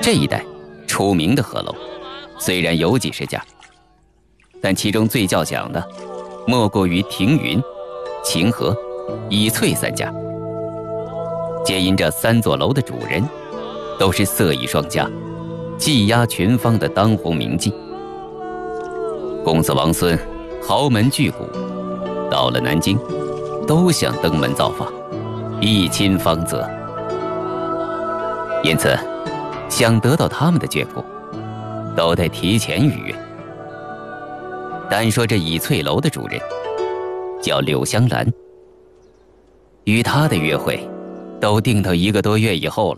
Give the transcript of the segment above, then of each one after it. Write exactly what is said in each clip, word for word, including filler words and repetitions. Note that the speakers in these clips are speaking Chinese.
这一带出名的鹤楼，虽然有几十家，但其中最叫响的，莫过于庭云、晴和、倚翠三家。皆因这三座楼的主人，都是色艺双佳、技压群芳的当红名妓。公子王孙豪门巨贾，到了南京，都想登门造访，一亲芳泽。因此，想得到他们的眷顾，都得提前预约。单说这倚翠楼的主人，叫柳香兰，与他的约会，都定到一个多月以后了。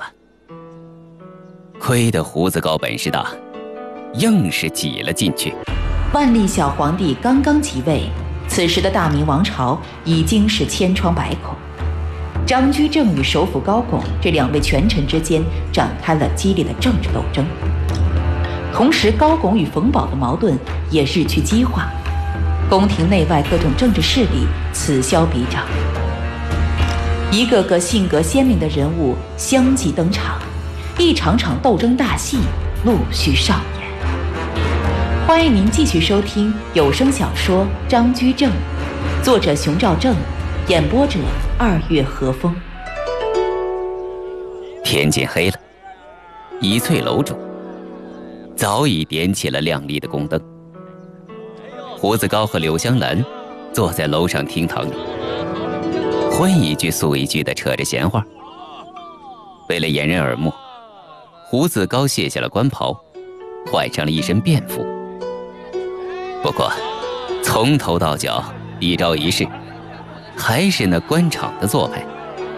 亏得胡子高本事大，硬是挤了进去。 万历小皇帝刚刚即位，此时的大明王朝已经是千疮百孔。张居正与首辅高拱这两位权臣之间展开了激烈的政治斗争，同时高拱与冯保的矛盾也日趋激化，宫廷内外各种政治势力此消彼长，一个个性格鲜明的人物相继登场，一场场斗争大戏陆续上演。欢迎您继续收听有声小说《张居正》，作者熊兆正，演播者二月和风。 天渐黑了，倚翠楼中早已点起了亮丽的宫灯。胡子高和柳香兰坐在楼上厅堂里，荤一句素一句地扯着闲话。为了掩人耳目，胡子高卸下了官袍，换上了一身便服。不过从头到脚一招一式，还是那官场的做派。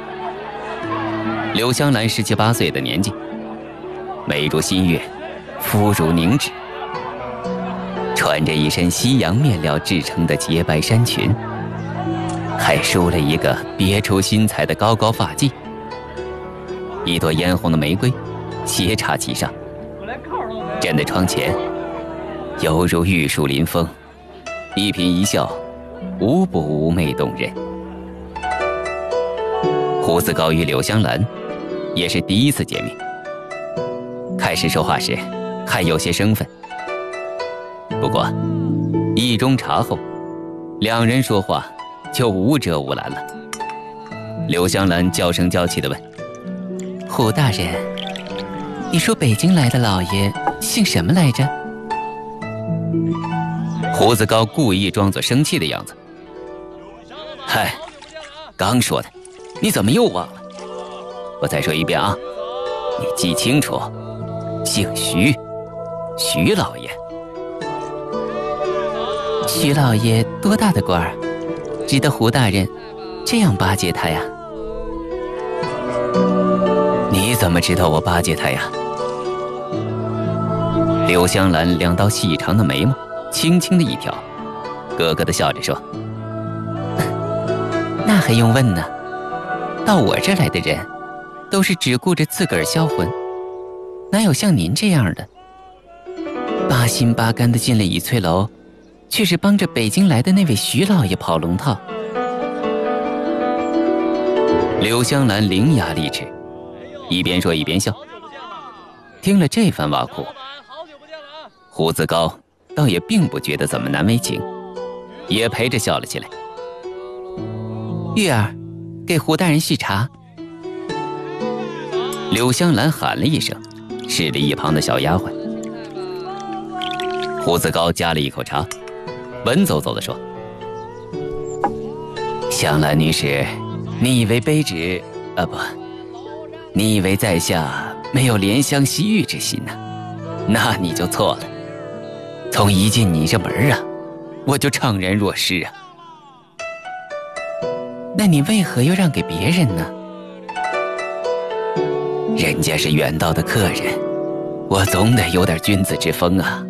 柳香兰十七八岁的年纪，眉如新月，肤如凝脂，穿着一身西洋面料制成的洁白衫裙，还梳了一个别出心裁的高高发髻，一朵嫣红的玫瑰斜插其上，站在窗前，犹如玉树临风，一颦一笑无不妩媚动人。胡子高与柳香兰也是第一次见面，开始说话时还有些生分，不过一盅茶后，两人说话就无遮无拦了。柳香兰娇声娇气地问：“胡大人，你说北京来的老爷姓什么来着？”胡子高故意装作生气的样子：“嗨，刚说的，你怎么又忘了？我再说一遍啊，你记清楚，姓徐，徐老爷。”徐老爷多大的官儿，值得胡大人这样巴结他呀？你怎么知道我巴结他呀？柳香兰两道细长的眉毛轻轻的一挑，咯咯的笑着说：“那还用问呢？到我这儿来的人，都是只顾着自个儿销魂，哪有像您这样的，八心八肝的进了倚翠楼，却是帮着北京来的那位徐老爷跑龙套。”柳香兰伶牙俐齿，一边说一边笑。听了这番挖苦，胡子高倒也并不觉得怎么难为情，也陪着笑了起来。玉儿，给胡大人续茶。柳香兰喊了一声，示了一旁的小丫鬟。胡子高夹了一口茶，文绉绉地说：“香兰女士，你以为卑职啊不，你以为在下没有怜香惜玉之心呢？那你就错了。从一进你这门啊，我就怅然若失啊。那你为何又让给别人呢？人家是远道的客人，我总得有点君子之风啊。”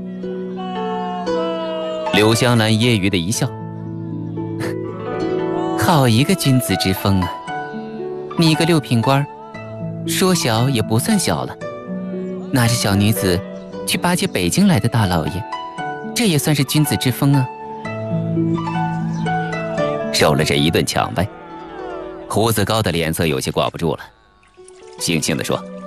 柳香兰揶揄的一笑：“好一个君子之风啊！你一个六品官，说小也不算小了，拿着小女子去巴结北京来的大老爷，这也算是君子之风啊。”受了这一顿抢呗，胡子高的脸色有些挂不住了，悻悻地说：“